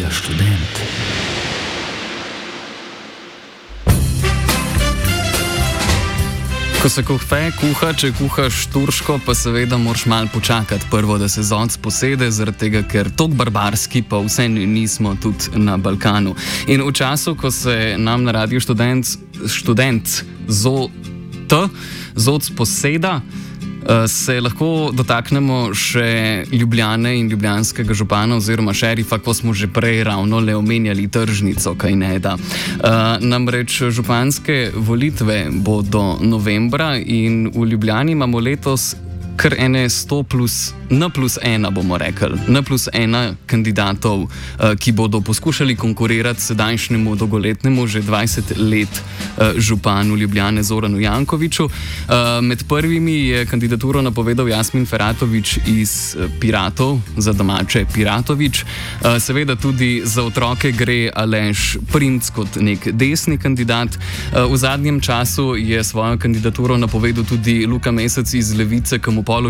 Radia Študent. Ko se kofe kuha, če kuhaš turško, pa seveda moraš malo počakati prvo, da se zoc posede, zaradi tega, ker tok barbarski pa vse nismo tudi na Balkanu. In v času, ko se nam na Radiu Študent zoc poseda, se lahko dotaknemo še Ljubljane in ljubljanskega župana oziroma šerifa, ko smo že prej ravno le omenjali tržnico, kaj ne da. Namreč županske volitve bodo novembra in v Ljubljani imamo letos kar ene 100+1 bomo rekli, N+1 kandidatov, ki bodo poskušali konkurirati sedajšnjemu dolgoletnemu, že 20 let županu Ljubljane Zoranu Jankoviću. Med prvimi je kandidaturo napovedal Jasmin Feratović iz Piratov, za domače Piratović. Seveda tudi za otroke gre Aleš Primc kot nek desni kandidat. V zadnjem času je svojo kandidaturo napovedal tudi Luka Mesec iz Levice, ki mu